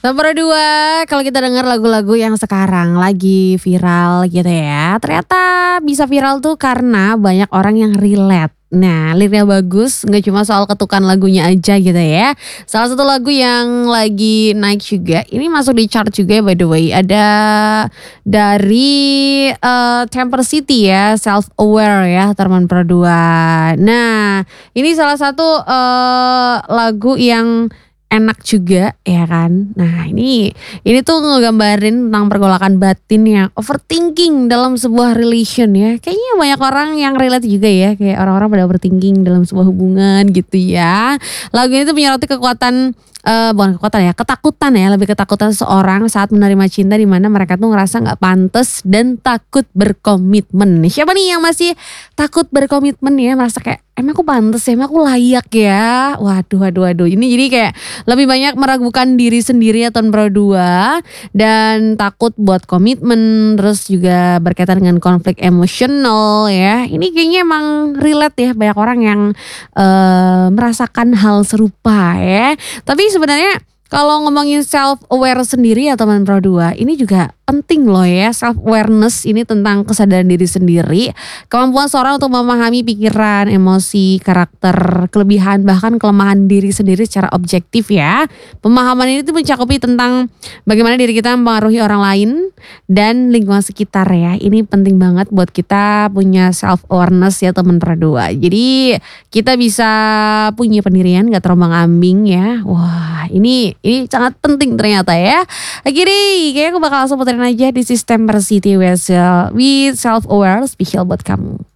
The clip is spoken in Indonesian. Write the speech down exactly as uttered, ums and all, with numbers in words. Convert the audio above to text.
Nomor dua, kalau kita dengar lagu-lagu yang sekarang lagi viral gitu ya, ternyata bisa viral tuh karena banyak orang yang relate. Nah, liriknya bagus, nggak cuma soal ketukan lagunya aja gitu ya. Salah satu lagu yang lagi naik juga, ini masuk di chart juga ya by the way. Ada dari eh, Temper City ya, Self Aware ya, teman Pro dua. Nah, ini salah satu eh, lagu yang enak juga ya kan. Nah ini ini tuh ngegambarin tentang pergolakan batin yang overthinking dalam sebuah relation ya. Kayaknya banyak orang yang relate juga ya, kayak orang-orang pada overthinking dalam sebuah hubungan gitu ya. Lagu ini tuh menyoroti kekuatan eh bukan kekuatan ya, ketakutan ya, lebih ketakutan seseorang saat menerima cinta di mana mereka tuh ngerasa nggak pantas dan takut berkomitmen. Siapa nih yang masih takut berkomitmen ya, merasa kayak emang aku pantas ya, emang aku layak ya. Waduh, waduh, waduh. Ini jadi kayak lebih banyak meragukan diri sendiri ya tahun Pro dua dan takut buat komitmen, terus juga berkaitan dengan konflik emosional ya. Ini kayaknya emang relate ya, banyak orang yang eh, merasakan hal serupa ya. Tapi sebenarnya kalau ngomongin self aware sendiri ya teman Pro dua, ini juga penting loh ya, self awareness ini tentang kesadaran diri sendiri, kemampuan seorang untuk memahami pikiran, emosi, karakter, kelebihan bahkan kelemahan diri sendiri secara objektif ya. Pemahaman ini tuh mencakupi tentang bagaimana diri kita mempengaruhi orang lain dan lingkungan sekitar ya. Ini penting banget buat kita punya self awareness ya teman Pro dua. Jadi kita bisa punya pendirian gak terombang-ambing ya. Wah, ini ini sangat penting ternyata ya. Akhirnya kayaknya aku bakal langsung puterin aja di sistem City with self aware spesial buat kamu.